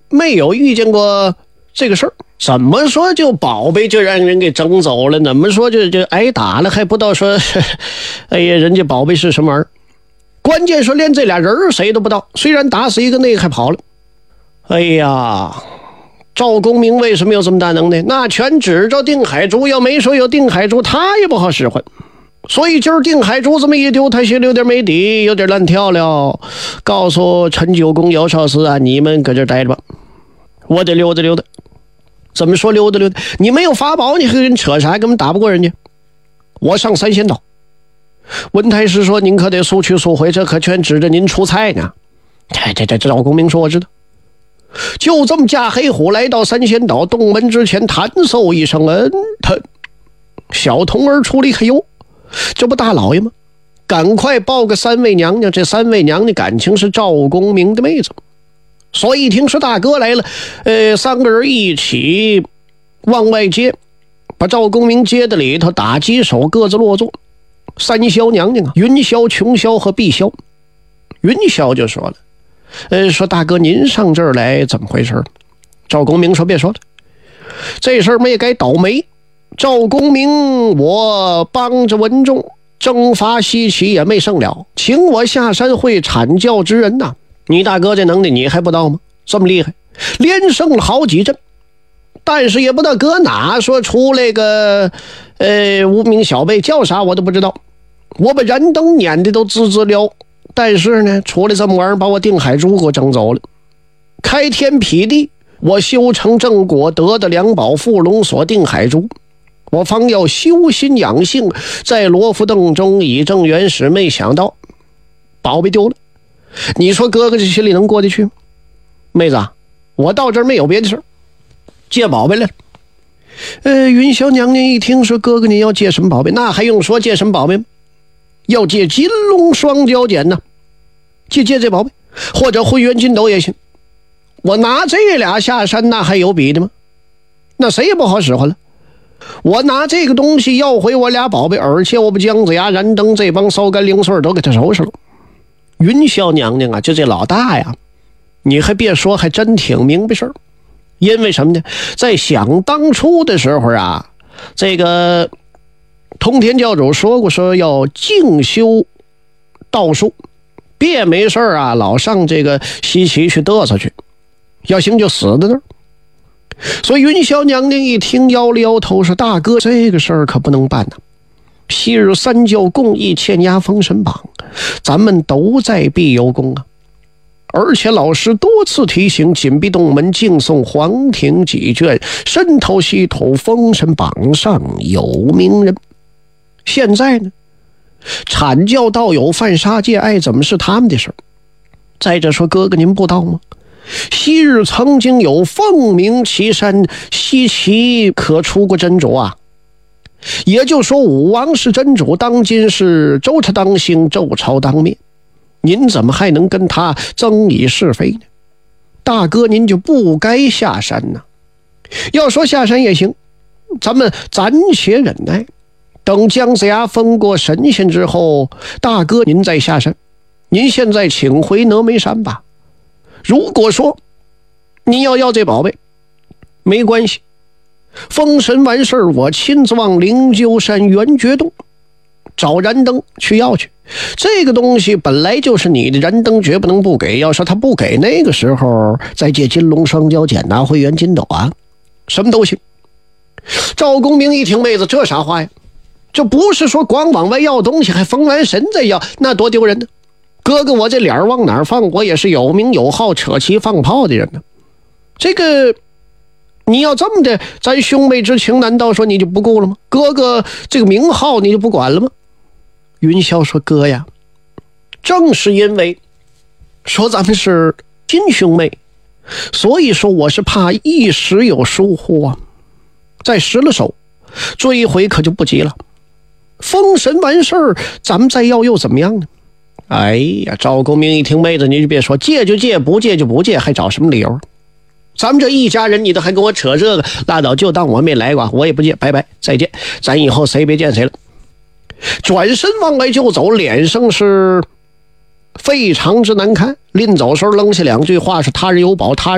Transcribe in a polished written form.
没有遇见过这个事儿。怎么说就宝贝就让人给整走了，怎么说就挨打了，还不到说哎呀人家宝贝是什么玩意儿。关键说连这俩人谁都不到，虽然打死一个那个还跑了。哎呀，赵公明为什么有这么大能耐？那全指着定海珠，要没说有定海珠他也不好使唤。所以今儿定海珠这么一丢，他心里有点没底，有点乱跳了，告诉陈九公姚少司啊，你们搁这待着吧，我得溜达溜达。怎么说溜达溜达？你没有法宝，你和人扯啥，根本打不过人家。我上三仙岛。文太师说您可得速去速回，这可全指着您出菜呢。这赵公明说我知道。就这么驾黑虎来到三仙岛洞门之前，弹奏一声他小童儿出了一个哟，这不大老爷吗？赶快报个三位娘娘，这三位娘娘感情是赵公明的妹子，所以一听说大哥来了，三个人一起往外接，把赵公明接的里头，打几手各自落座。三霄娘娘啊，云霄、琼霄和碧霄。云霄就说了，说大哥您上这儿来怎么回事？赵公明说别说了，这事儿没该倒霉。赵公明我帮着文仲征伐西岐也没胜了，请我下山会阐教之人呐。你大哥这能耐你还不到吗？这么厉害，连胜了好几阵，但是也不知道搁哪说出来个无名小辈，叫啥我都不知道。我把人灯撵的都滋滋撩，但是呢出来这么玩意儿把我定海珠给我整走了。开天辟地，我修成正果，得的两宝伏龙锁定海珠，我方要修心养性，在罗浮洞中以正原始，没想到宝贝丢了。你说哥哥这心里能过得去吗？妹子啊，我到这儿没有别的事，借宝贝来了。云霄娘娘一听说哥哥你要借什么宝贝，那还用说借什么宝贝吗？要借金龙双雕剪呢，借这宝贝，或者混元金斗也行。我拿这俩下山，那还有比的吗？那谁也不好使唤了。我拿这个东西要回我俩宝贝，而且我把姜子牙、燃灯这帮骚干零碎都给他收拾了。云霄娘娘啊，就这老大呀，你还别说，还真挺明白事儿。因为什么呢？在想当初的时候啊，这个通天教主说过，说要静修道术，别没事啊老上这个西岐去嘚瑟去，要行就死在那儿。所以云霄娘娘一听摇了摇头，说大哥这个事儿可不能办呐。昔日三教共议欠押封神榜，咱们都在必有功啊。而且老师多次提醒，紧闭洞门，敬诵黄庭几卷，深投稀土，封神榜上有名人。现在呢，阐教道友犯杀戒，爱怎么是他们的事儿。再者说，哥哥您不知道吗？昔日曾经有凤鸣岐山，西岐可出过真主啊。也就说武王是真主，当今是周朝当兴，周朝当灭。您怎么还能跟他争议是非呢？大哥您就不该下山呢。要说下山也行，咱们暂且忍耐，等姜子牙封过神仙之后，大哥您再下山。您现在请回峨眉山吧。如果说您要这宝贝，没关系，封神完事儿，我亲自往灵鹫山圆觉洞找燃灯去要去。这个东西本来就是你的，燃灯绝不能不给。要说他不给，那个时候再借金龙双雕剪，拿回元金斗啊，什么都行。赵公明一听，妹子这啥话呀？这不是说光往外要东西，还封完神再要，那多丢人呢。哥哥我这脸往哪儿放？我也是有名有号扯旗放炮的人呢。这个你要这么的，咱兄妹之情难道说你就不顾了吗？哥哥这个名号你就不管了吗？云霄说哥呀，正是因为说咱们是亲兄妹，所以说我是怕一时有疏忽啊，再失了手，追回可就不急了。封神完事儿，咱们再要又怎么样呢？哎呀，赵公明一听，妹子你就别说，借就借，不借就不借，还找什么理由？咱们这一家人你都还跟我扯这个，拉倒，就当我没来过，我也不借，拜拜，再见，咱以后谁别见谁了。转身往外就走，脸上是非常之难看。临走时候扔下两句话，是他人有宝，他